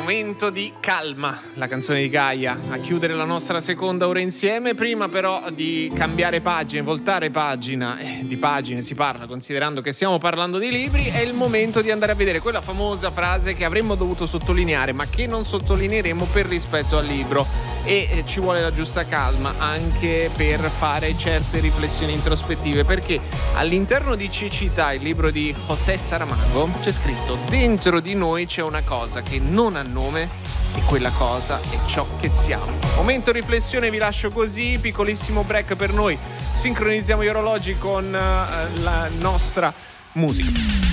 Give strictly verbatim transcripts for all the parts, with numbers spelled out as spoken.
momento di calma, la canzone di Gaia, a chiudere la nostra seconda ora insieme. Prima però di cambiare pagina, voltare pagina, eh, di pagine si parla, considerando che stiamo parlando di libri, è il momento di andare a vedere quella famosa frase che avremmo dovuto sottolineare, ma che non sottolineeremo per rispetto al libro. E eh, ci vuole la giusta calma anche per fare certe riflessioni introspettive, perché all'interno di Cecità, il libro di José Saramago, c'è scritto: dentro di noi c'è una cosa che non ha nome e quella cosa è ciò che siamo. Momento riflessione, vi lascio così, piccolissimo break per noi, sincronizziamo gli orologi con uh, la nostra musica.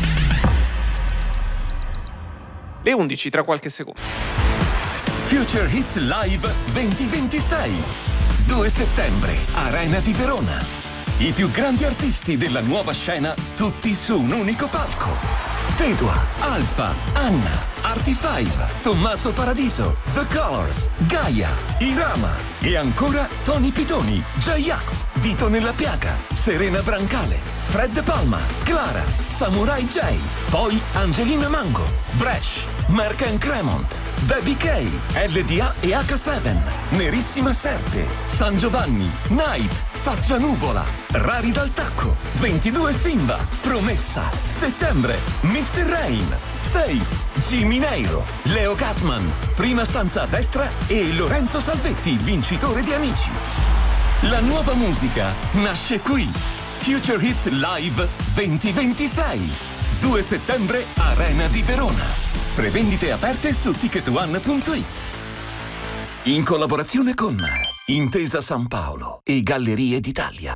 Le undici tra qualche secondo. Future Hits Live duemilaventisei, due settembre, Arena di Verona. I più grandi artisti della nuova scena, tutti su un unico palco. Tedua, Alfa, Anna, Artie Five, Tommaso Paradiso, The Colors, Gaia, Irama e ancora Tony Pitoni, J-Ax, Dito nella Piaga, Serena Brancale, Fred Palma, Clara, Samurai J, poi Angelina Mango, Bresh, Mark and Cremont, Baby K, L D A e H sette, Nerissima Serpe, San Giovanni, Night, Faccia Nuvola, Rari dal Tacco, ventidue Simba, Promessa, Settembre, mister Rain, Safe, Jimmy Neiro, Leo Gassman, Prima stanza a destra e Lorenzo Salvetti, vincitore di Amici. La nuova musica nasce qui. Future Hits Live duemilaventisei, due settembre, Arena di Verona. Prevendite aperte su ticket one punto it. In collaborazione con Intesa San Paolo e Gallerie d'Italia.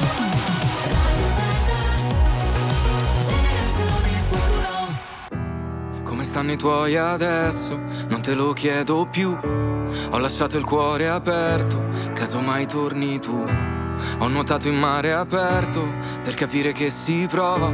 Come stanno i tuoi adesso? Non te lo chiedo più. Ho lasciato il cuore aperto, caso mai torni tu. Ho nuotato in mare aperto per capire che si prova